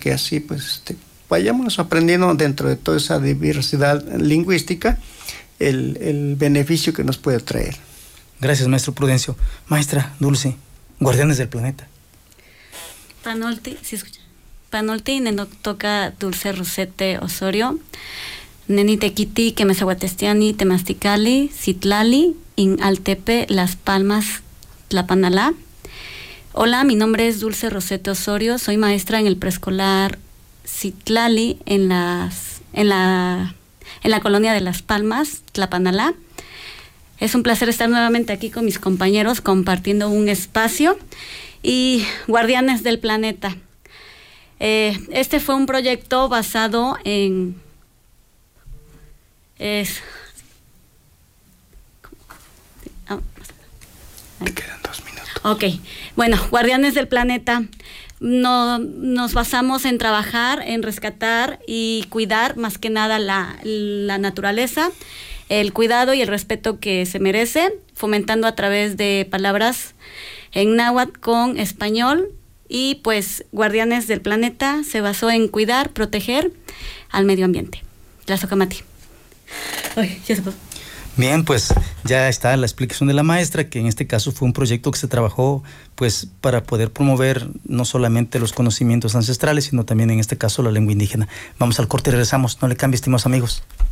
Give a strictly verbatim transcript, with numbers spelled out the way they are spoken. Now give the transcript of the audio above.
que así pues este, vayamos aprendiendo dentro de toda esa diversidad lingüística el, el beneficio que nos puede traer. Gracias, maestro Prudencio. Maestra Dulce, Guardianes del Planeta. Panolti, ¿sí escucha? Panolti, neno toca Dulce Rosete Osorio, neni tequiti, que mesahuatestiani, temasticali, citlali, in altepe, Las Palmas, Tlapanalá. Hola, mi nombre es Dulce Rosete Osorio, soy maestra en el preescolar Citlali, en las, en la, en la colonia de Las Palmas, Tlapanalá. Es un placer estar nuevamente aquí con mis compañeros compartiendo un espacio. Y Guardianes del Planeta. Eh, este fue un proyecto basado en... Es, Te quedan dos minutos. Ok, bueno, Guardianes del Planeta. No, nos basamos en trabajar, en rescatar y cuidar más que nada la, la naturaleza, el cuidado y el respeto que se merece, fomentando a través de palabras en náhuatl con español. Y pues Guardianes del Planeta se basó en cuidar, proteger al medio ambiente. Tlazocamati. Ay, ya se pasó. Bien, pues ya está la explicación de la maestra, que en este caso fue un proyecto que se trabajó pues para poder promover no solamente los conocimientos ancestrales, sino también en este caso la lengua indígena. Vamos al corte y regresamos. No le cambie, estimados amigos.